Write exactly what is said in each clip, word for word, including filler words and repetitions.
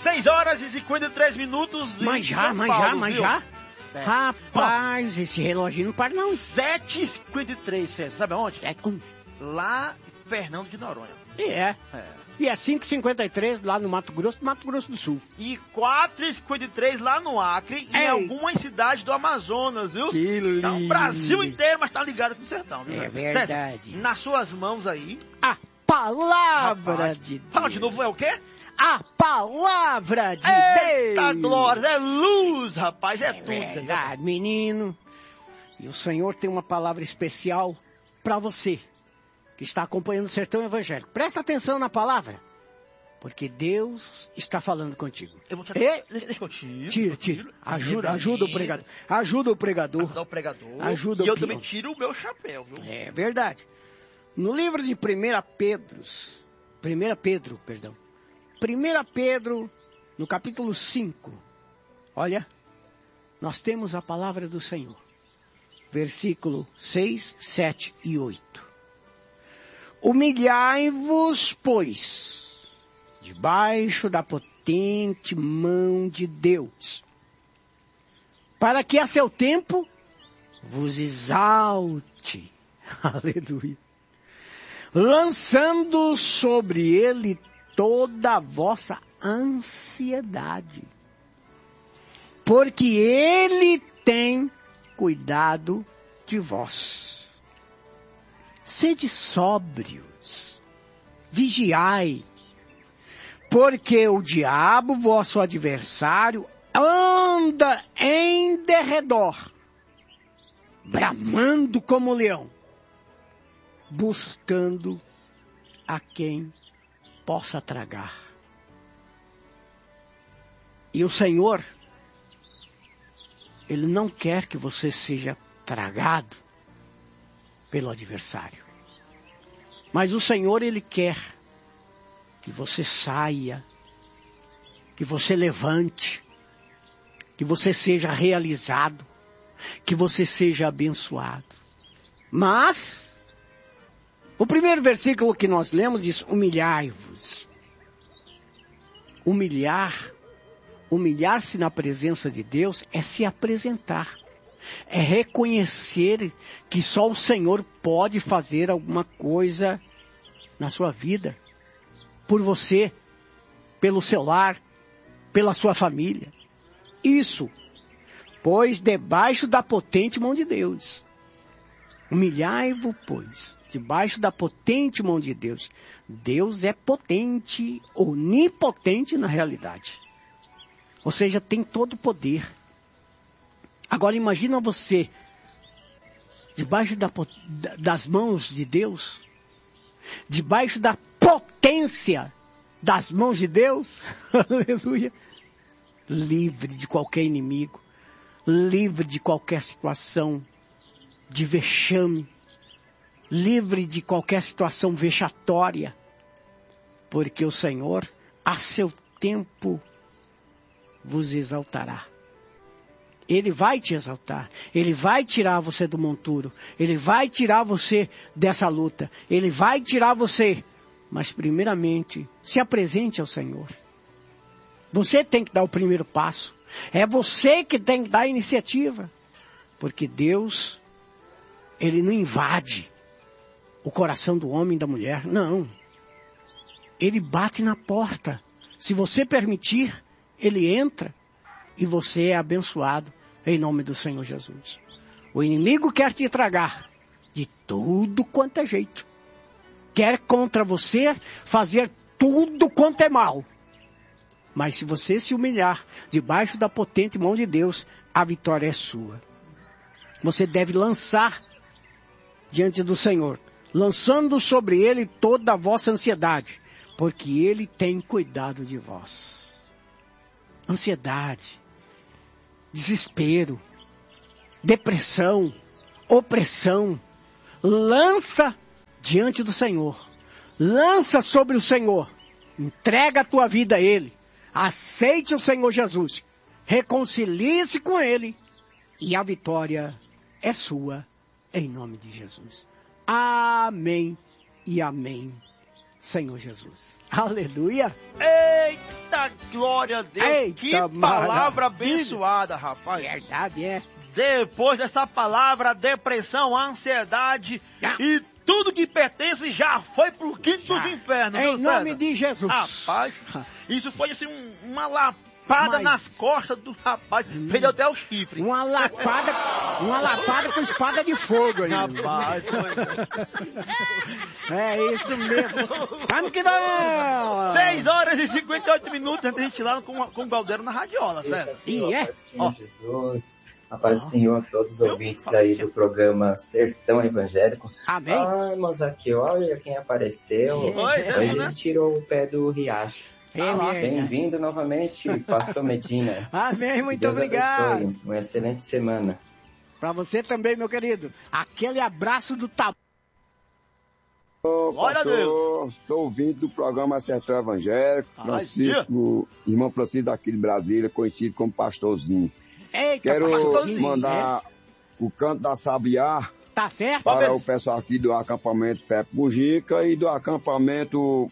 seis horas e cinquenta e três minutos. Mas já, mas Paulo, já, mas viu? já. Certo. Rapaz, esse reloginho não para não. sete e cinquenta e três, César. Sabe aonde? Sete, um. Lá em Fernando de Noronha. E é. É. E é cinco e cinquenta e três lá no Mato Grosso, Mato Grosso do Sul. E quatro e cinquenta e três lá no Acre e em Ei. algumas cidades do Amazonas, viu? Que lindo. Tá o Brasil inteiro, mas tá ligado aqui no sertão, viu? É César? verdade. César, nas suas mãos aí... A palavra Rapaz, de Deus. fala de novo, é o quê? A palavra de Eita, Deus. glória, é luz, rapaz, é, É tudo. verdade, menino. E o Senhor tem uma palavra especial para você que está acompanhando o Sertão Evangélico. Presta atenção na palavra, porque Deus está falando contigo. Eu vou te E... Deixa que eu tiro. Tira, eu tira. tiro. Ajuda, Beleza. ajuda o pregador. Ajuda o pregador. Ajudar o pregador. Ajuda e o eu peão. também tiro o meu chapéu, viu? É verdade. No livro de primeira Pedro, primeira Pedro, perdão. primeira Pedro, no capítulo cinco. Olha, nós temos a palavra do Senhor. Versículo seis, sete e oito. Humilhai-vos, pois, debaixo da potente mão de Deus, para que a seu tempo vos exalte. Aleluia. Lançando sobre ele toda a vossa ansiedade, porque ele tem cuidado de vós. Sede sóbrios, vigiai, porque o diabo, vosso adversário, anda em derredor, bramando como leão, buscando a quem possa tragar. E o Senhor, Ele não quer que você seja tragado pelo adversário. Mas o Senhor, Ele quer que você saia, que você levante, que você seja realizado, que você seja abençoado. Mas o primeiro versículo que nós lemos diz: humilhai-vos. Humilhar, humilhar-se na presença de Deus é se apresentar. É reconhecer que só o Senhor pode fazer alguma coisa na sua vida. Por você, pelo seu lar, pela sua família. Isso, pois debaixo da potente mão de Deus. Humilhai-vos, pois, debaixo da potente mão de Deus. Deus é potente, onipotente na realidade. Ou seja, tem todo o poder. Agora imagina você, debaixo da, das mãos de Deus, debaixo da potência das mãos de Deus, aleluia, livre de qualquer inimigo, livre de qualquer situação de vexame, livre de qualquer situação vexatória, porque o Senhor, a seu tempo, vos exaltará. Ele vai te exaltar, Ele vai tirar você do monturo, Ele vai tirar você dessa luta, Ele vai tirar você, mas primeiramente, se apresente ao Senhor. Você tem que dar o primeiro passo, é você que tem que dar a iniciativa, porque Deus, Ele não invade o coração do homem e da mulher, não. Ele bate na porta, se você permitir, Ele entra. E você é abençoado em nome do Senhor Jesus. O inimigo quer te tragar de tudo quanto é jeito. Quer contra você fazer tudo quanto é mal. Mas se você se humilhar debaixo da potente mão de Deus, a vitória é sua. Você deve lançar diante do Senhor, lançando sobre Ele toda a vossa ansiedade, porque Ele tem cuidado de vós. Ansiedade, desespero, depressão, opressão, lança diante do Senhor, lança sobre o Senhor, entrega a tua vida a Ele, aceite o Senhor Jesus, reconcilie-se com Ele e a vitória é sua em nome de Jesus. Amém e amém, Senhor Jesus. Aleluia. Eita, glória a Deus. Eita, que palavra maravilha. abençoada, rapaz. Verdade, é. Depois dessa palavra, a depressão, a ansiedade Ah. e tudo que pertence já foi pro quinto Já. dos infernos, Em viu, nome César? de Jesus. Rapaz, isso foi assim um- uma lapada Mas- nas costas do rapaz. Perdeu até o chifre. Uma lapada, uma lapada com espada de fogo aí. Rapaz, É isso mesmo. Vamos que vamos. seis horas e cinquenta e oito minutos antes de a gente ir lá com, com o Galdero na radiola, César. E é? Ó. Jesus, a paz do Senhor a todos os ouvintes aí do programa Sertão Evangélico. Amém. Ah, irmãos, aqui, olha quem apareceu. Pois é, Hoje né? ele tirou o pé do riacho. É Ah, lá. verdade. Bem-vindo novamente, Pastor Medina. Amém, muito Deus obrigado. abençoe. Uma excelente semana. Pra você também, meu querido. Aquele abraço do tabu. Ô, Glória a pastor, sou ouvinte do programa Sertão Evangélico, Ah, Francisco, irmão Francisco daqui de Brasília, conhecido como Pastorzinho. Eita, Quero Pastorzinho, mandar o canto da Sabiá é? Tá certo? para Vamos. o pessoal aqui do acampamento Pepe Bujica e do acampamento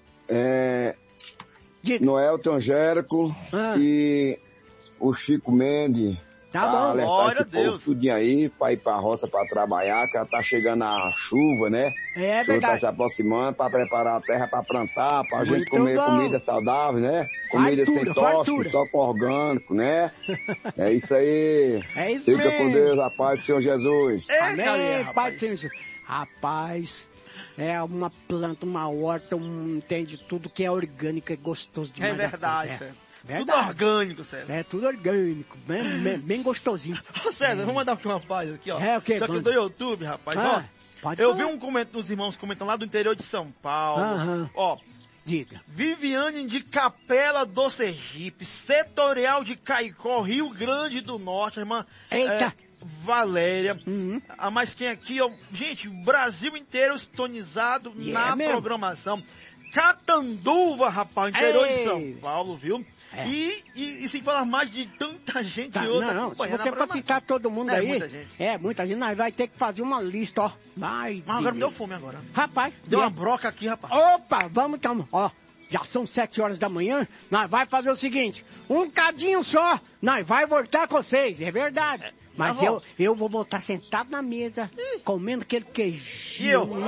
é, Diga. Noelton Angélico Ah. e o Chico Mendes. Tá pra bom. alertar Glória esse a Deus. povo tudinho aí, pra ir pra roça pra trabalhar, que já tá chegando a chuva, né? É O senhor está verdade. se aproximando para preparar a terra para plantar, para a gente Muito comer bom. comida saudável, né? Comida Fartura, sem tóxico, fartura. só com orgânico, né? É isso aí. É isso Fica mesmo. com Deus, a paz do Senhor Jesus. Ei, Amém, Galinha, Pai rapaz. do Senhor Jesus. Rapaz, é uma planta, uma horta, um, entende tudo que é orgânico, é gostoso É demais. da verdade, conta, César. é. Tudo Verdade. orgânico, César. É tudo orgânico, bem, bem, bem gostosinho. Ô, César, vamos mandar pra uma paz aqui, ó. É, o quê? Só que Manda. do YouTube, rapaz, Ah, ó. pode Eu falar. vi um comentário dos irmãos comentando lá do interior de São Paulo. Aham. Ó, Diga. Viviane de Capela do Sergipe, setorial de Caicó, Rio Grande do Norte, a irmã Eita. é, Valéria. Uhum. Ah, mas quem aqui, ó, gente, o Brasil inteiro sintonizado E na é mesmo? programação. Catanduva, rapaz, interior de Ei. São Paulo, viu? É. E, e, e sem falar mais de tanta gente Tá, outra não, não, se acompanhando você a for programação. citar todo mundo É, aí, muita gente. é, muita gente, nós vai ter que fazer uma lista, ó. Vai, Mas agora me de- deu fome agora. Rapaz, Deu uma é- broca aqui, rapaz. Opa, vamos então, ó. Já são sete horas da manhã, nós vai fazer o seguinte, um cadinho só, nós vai voltar com vocês, é verdade. Mas tá bom. eu, eu vou voltar sentado na mesa, comendo aquele queijinho. E eu? Hum,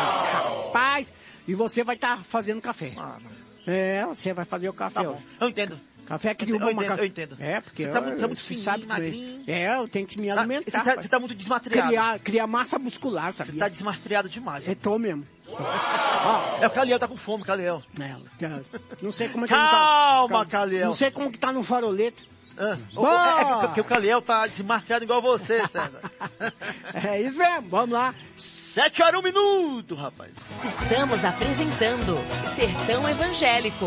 rapaz, e você vai estar fazendo café. Ah, não. É, você vai fazer o café. Tá ó. bom, eu entendo. Café que Eu derruba uma entendo, ca- eu entendo. É, porque Você tá eu- muito- tá muito você fininho, sabe comer. magrinho. É, eu tenho que me Ah, alimentar. você, tá, rapaz. você tá muito desmatriado. criar, criar massa muscular, Você sabia? tá desmastriado demais. Eu tô mesmo. É o Caliel, tá com fome, Caliel. É, já- não sei como é que ele Calma, tá. Caliel. Não sei como que tá no farolete. Ah, o- Bom. é, é porque o Caliel tá desmastriado igual você, César. É isso mesmo, vamos lá. Sete horas, um minuto, rapaz. Estamos apresentando Sertão Evangélico.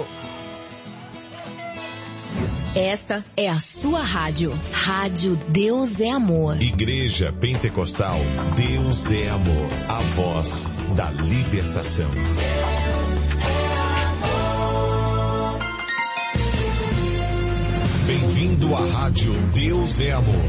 Esta é a sua rádio. Rádio Deus é Amor. Igreja Pentecostal Deus é Amor. A voz da libertação. Bem-vindo à rádio Deus é Amor.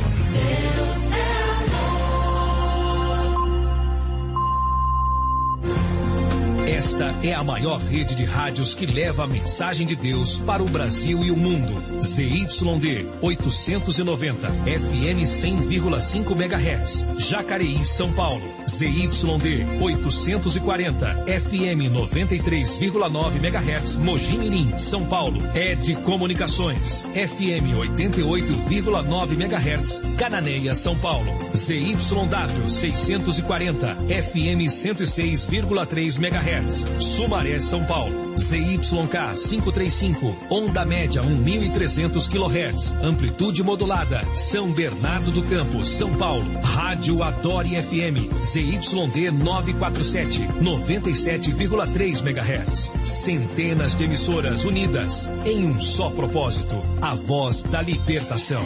Esta é a maior rede de rádios que leva a mensagem de Deus para o Brasil e o mundo. Z Y D oitocentos e noventa, F M cem vírgula cinco megahertz, Jacareí, São Paulo. Z Y D oitocentos e quarenta, F M noventa e três vírgula nove megahertz, Mogi Mirim, São Paulo. Ed Comunicações, F M oitenta e oito vírgula nove megahertz, Cananéia, São Paulo. Z Y W seiscentos e quarenta, F M cento e seis vírgula três megahertz, Sumaré, São Paulo. Z Y K quinhentos e trinta e cinco, onda média mil e trezentos quilohertz, amplitude modulada, São Bernardo do Campo, São Paulo. Rádio Adore F M, Z Y D novecentos e quarenta e sete, noventa e sete vírgula três megahertz. Centenas de emissoras unidas em um só propósito, a voz da libertação.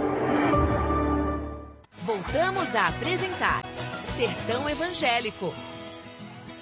Voltamos a apresentar Sertão Evangélico.